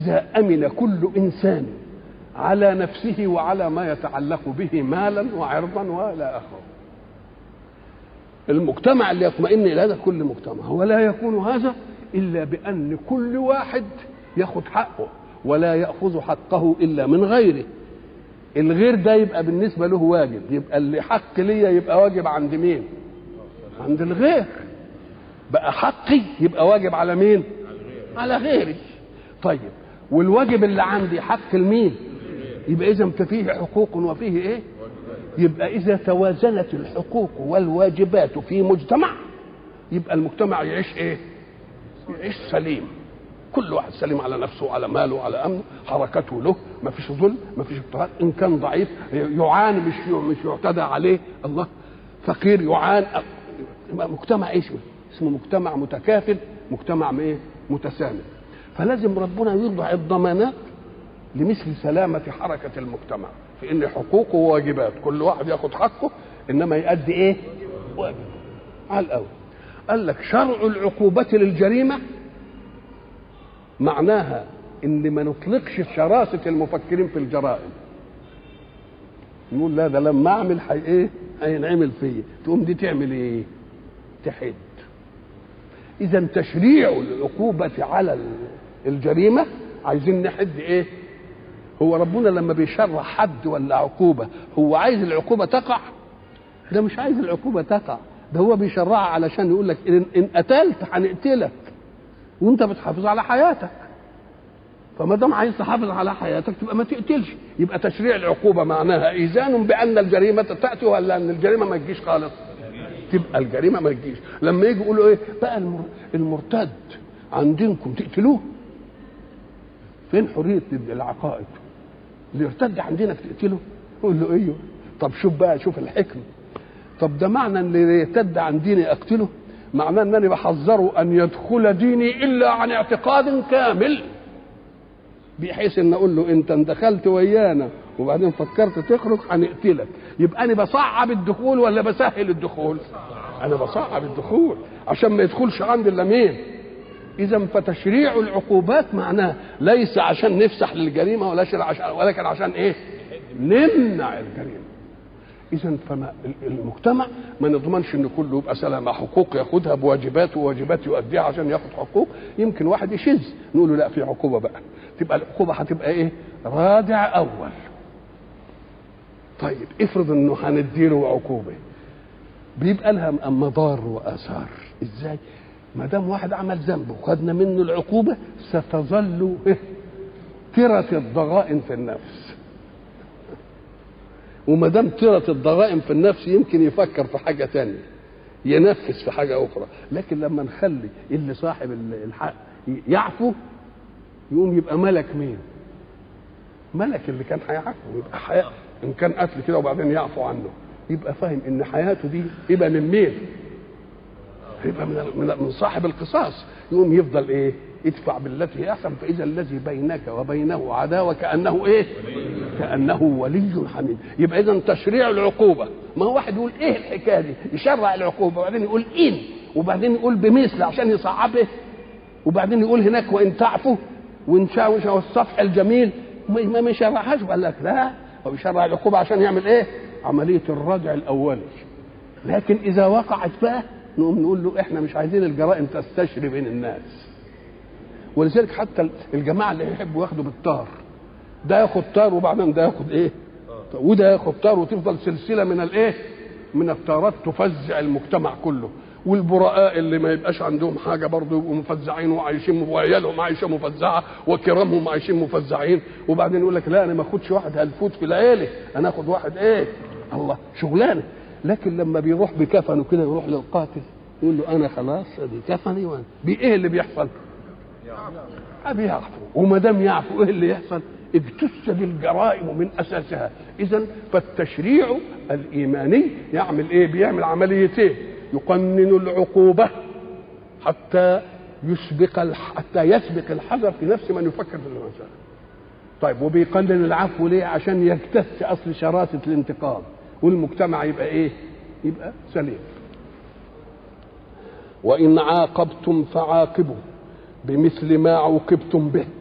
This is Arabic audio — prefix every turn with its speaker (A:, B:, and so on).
A: إذا أمن كل إنسان على نفسه وعلى ما يتعلق به مالا وعرضا وإلى آخره، المجتمع اللي يطمئن إلى هذا كل مجتمع، ولا يكون هذا إلا بأن كل واحد يأخذ حقه ولا يأخذ حقه إلا من غيره. الغير ده يبقى بالنسبة له واجب، يبقى اللي حق ليا يبقى واجب عند مين؟ عند الغير. بقى حقي يبقى واجب على مين؟ على غيري. طيب والواجب اللي عندي حق لمين؟ يبقى إذا فيه حقوق وفيه إيه؟ يبقى إذا توازنت الحقوق والواجبات في مجتمع يبقى المجتمع يعيش إيه؟ يعيش سليم، كل واحد سليم على نفسه وعلى ماله وعلى أمنه، حركته له، ما فيش ظلم، ما فيش اضطهاد، إن كان ضعيف يعاني مش يعتدى عليه، الله فقير يعاني، مجتمع إيش اسمه؟ مجتمع متكافل، مجتمع إيه؟ متسامح. فلازم ربنا يوضع الضمانات لمثل سلامة حركة المجتمع في إن حقوقه وواجبات كل واحد ياخد حقه، إنما يؤدي إيه؟ واجب. على الأول قال لك شرع العقوبة للجريمة معناها إن ما نطلقش شراسة المفكرين في الجرائم، نقول لا ده لما أعمل إيه؟ هينعمل فيا، تقوم دي تعمل إيه؟ تحد. إذا تشريع العقوبة على الجريمة عايزين نحد إيه؟ هو ربنا لما بيشرع حد ولا عقوبة هو عايز العقوبة تقع؟ ده مش عايز العقوبة تقع، ده هو بيشرعها علشان يقول لك إن قتلت هنقتلك وأنت بتحافظ على حياتك، فما دام عايز تحافظ على حياتك تبقى ما تقتلش. يبقى تشريع العقوبة معناها إيذان بأن الجريمة تأتي ولا أن الجريمة ما تجيش خالص، تبقى الجريمة ما تجيش. لما يجي يقولوا إيه بقى المرتد عن دينكم تقتلوه، فين حرية العقائد؟ اللي يرتد عن دينك تقتله؟ يقول له ايوه. طب شوف بقى، شوف الحكمة. طب ده معنى ان اللي يرتد عن ديني اقتله، معناه انني بحذره ان يدخل ديني الا عن اعتقاد كامل، بحيث ان اقول له انت دخلت ويانا وبعدين فكرت تخرج هنقتلك. يبقى انا بصعب الدخول ولا بسهل الدخول؟ انا بصعب الدخول عشان ما يدخلش عندي الا مين؟ إذا فتشريع العقوبات معناه ليس عشان نفسح للجريمة ولكن عشان إيه؟ نمنع الجريمة. إذا فما المجتمع ما نضمنش إن كله يبقى سلامة، حقوق ياخدها بواجبات وواجبات يؤديها عشان ياخد حقوق. يمكن واحد يشذ نقول له لا في عقوبة بقى، تبقى العقوبة هتبقى إيه؟ رادع أول. طيب افرض إنه هنديله عقوبة بيبقى لها مضار وآثار. إزاي؟ ما دام واحد عمل ذنب وخدنا منه العقوبة ستظل ترة الضغائن في النفس، وما دام ترة الضغائن في النفس يمكن يفكر في حاجة تانية، ينفذ في حاجة أخرى. لكن لما نخلي اللي صاحب الحق يعفو يقوم يبقى ملك مين؟ ملك اللي كان هيعفو، يبقى حياة إن كان قتل كده وبعدين يعفو عنه، يبقى فاهم إن حياته دي يبقى من مين؟ يبقى من صاحب القصاص. يقوم يفضل ايه؟ ادفع بالتي هي احسن فاذا الذي بينك وبينه عداوه كانه ايه؟ كانه ولي حميد. يبقى اذا تشريع العقوبه، ما هو واحد يقول ايه الحكايه دي؟ يشرع العقوبه وبعدين يقول ان، وبعدين يقول بمثل عشان يصعبه، وبعدين يقول هناك وان تعفوا وان شاوش والصفح الجميل، ما يشرعهاش. وقال لك لا، هو يشرع العقوبه عشان يعمل ايه؟ عمليه الردع الاولي. لكن اذا وقعت بقى نقوم نقول له احنا مش عايزين الجرائم تستشري بين الناس. ولذلك حتى الجماعه اللي يحبوا ياخدوا بالطار، ده ياخد طار وبعدين ده ياخد ايه؟ وده ياخد طار، وتفضل سلسله من الايه؟ من الطارات تفزع المجتمع كله. والبراء اللي ما يبقاش عندهم حاجه برضه يبقوا مفزعين وعايشين، وعيالهم عايشه مفزعه وكرامهم عايشين مفزعين. وبعدين يقول لك لا انا ما اخدش واحد هلفوت في العيله، انا اخد واحد ايه؟ الله شغلانه. لكن لما بيروح بكفنه كده يروح للقاتل يقول له انا خلاص ادي كفني، وانا بايه اللي بيحصل؟ بيعفو. وما دام يعفو ايه اللي يحصل؟ اجتثت الجرائم من اساسها. اذا فالتشريع الايماني يعمل ايه؟ بيعمل عمليتين: يقنن العقوبه حتى يسبق الحذر في نفس من يفكر في المسألة. طيب وبيقنن العفو ليه؟ عشان يجتث اصل شراسه الانتقام والمجتمع يبقى ايه؟ يبقى سليم. وإن عاقبتم فعاقبوا بمثل ما عوقبتم به